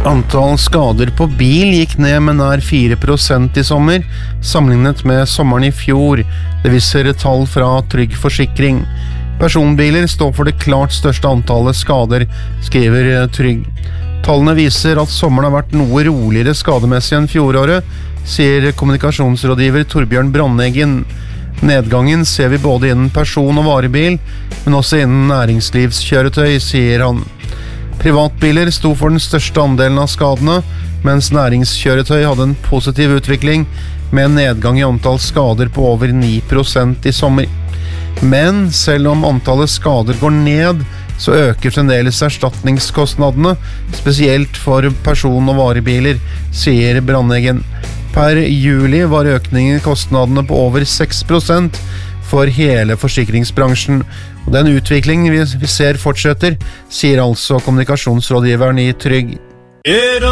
Antall skader på bil gikk ned med nær 4% i sommer, sammenlignet med sommeren i fjor. Det viser tall fra Trygg Forsikring. Personbiler står for det klart største antallet skader, skriver Trygg. Tallene viser at sommeren har vært noe roligere skademessig enn fjoråret, sier kommunikasjonsrådgiver Torbjørn Brandeggen. Nedgangen ser vi både innen person- og varebil, men også innen næringslivskjøretøy, sier han. Privatbiler sto for den største andelen av skadene, mens næringskjøretøy hadde en positiv utvikling med en nedgang i antall skader på over 9% i sommer. Men selv om antallet skader går ned, så øker fremdeles erstatningskostnadene, spesielt for person- og varebiler, sier Brandeggen. Per juli var økningen i kostnadene på over 6% for hele forsikringsbransjen. Og den utviklingen vi ser fortsetter, sier altså kommunikasjonsrådgiveren i Trygg.